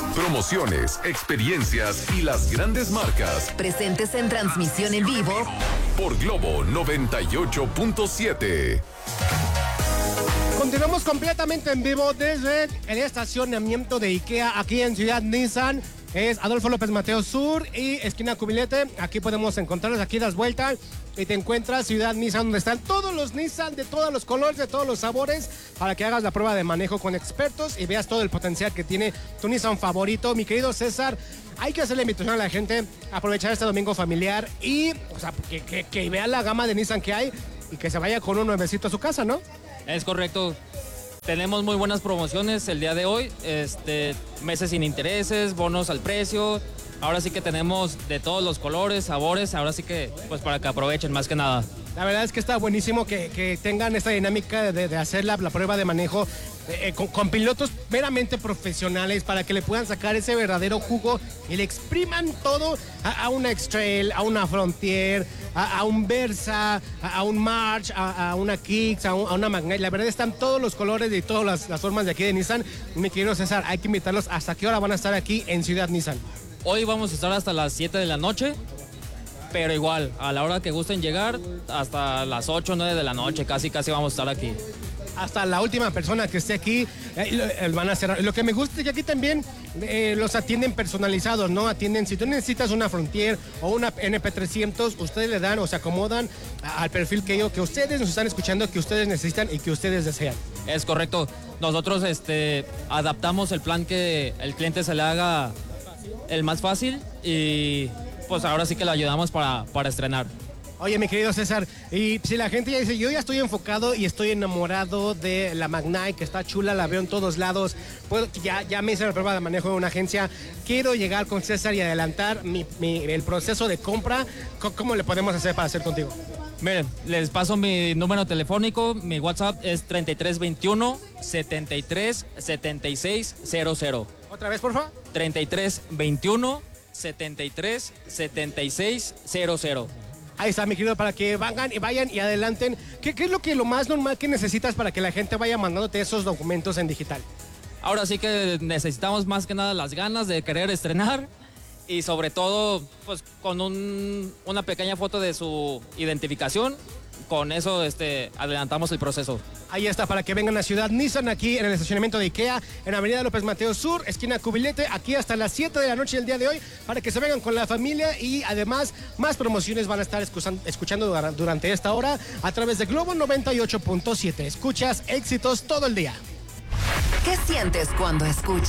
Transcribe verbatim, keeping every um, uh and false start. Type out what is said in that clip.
Promociones, experiencias y las grandes marcas. Presentes en transmisión en vivo por Globo noventa y ocho punto siete. Continuamos completamente en vivo desde el estacionamiento de IKEA aquí en Ciudad Nissan. Es Adolfo López Mateos Sur y esquina Cubilete. Aquí podemos encontrarlos, aquí das vuelta y te encuentras Ciudad Nissan, donde están todos los Nissan de todos los colores, de todos los sabores, para que hagas la prueba de manejo con expertos y veas todo el potencial que tiene tu Nissan favorito. Mi querido César, hay que hacerle invitación a la gente a aprovechar este domingo familiar y o sea, que, que, que vea la gama de Nissan que hay y que se vaya con un nuevecito a su casa, ¿no? Es correcto. Tenemos muy buenas promociones el día de hoy, este, meses sin intereses, bonos al precio. Ahora sí que tenemos de todos los colores, sabores, ahora sí que pues para que aprovechen más que nada. La verdad es que está buenísimo que, que tengan esta dinámica de, de hacer la, la prueba de manejo eh, con, con pilotos meramente profesionales para que le puedan sacar ese verdadero jugo y le expriman todo a, a una X-Trail, a una Frontier, a, a un Versa, a, a un March, a, a una Kicks, a, un, a una Magnite. La verdad están todos los colores y todas las, las formas de aquí de Nissan. Mi querido César, hay que invitarlos. ¿Hasta qué hora van a estar aquí en Ciudad Nissan? Hoy vamos a estar hasta las siete de la noche. Pero igual, a la hora que gusten llegar, hasta las ocho o nueve de la noche, casi casi vamos a estar aquí. Hasta la última persona que esté aquí eh, eh, van a cerrar. Lo que me gusta es que aquí también eh, los atienden personalizados, ¿no? Atienden, si tú necesitas una Frontier o una N P trescientos, ustedes le dan o se acomodan a, al perfil que, yo, que ustedes nos están escuchando, que ustedes necesitan y que ustedes desean. Es correcto. Nosotros este, adaptamos el plan que el cliente se le haga el más fácil y pues ahora sí que lo ayudamos para, para estrenar. Oye, mi querido César, y si la gente ya dice, yo ya estoy enfocado y estoy enamorado de la Magnite, que está chula, la veo en todos lados, puedo, ya, ya me hice la prueba de manejo de una agencia, quiero llegar con César y adelantar mi, mi, el proceso de compra, ¿cómo le podemos hacer para hacer contigo? Miren, les paso mi número telefónico, mi WhatsApp es treinta y tres veintiuno, setenta y tres, setenta y seis cero cero. ¿Otra vez, por favor? treinta y tres veintiuno, setenta y tres, setenta y seis cero cero. Ahí está, mi querido, para que vayan y vayan y adelanten. ¿Qué, qué es lo que lo más normal que necesitas para que la gente vaya mandándote esos documentos en digital? Ahora sí que necesitamos más que nada las ganas de querer estrenar y sobre todo pues con un, una pequeña foto de su identificación. Con eso este, adelantamos el proceso. Ahí está, para que vengan a Ciudad Nissan, aquí en el estacionamiento de IKEA, en Avenida López Mateos Sur, esquina Cubilete, aquí hasta las siete de la noche el día de hoy, para que se vengan con la familia y además más promociones van a estar escuchando durante esta hora a través de Globo noventa y ocho punto siete. Escuchas éxitos todo el día. ¿Qué sientes cuando escuchas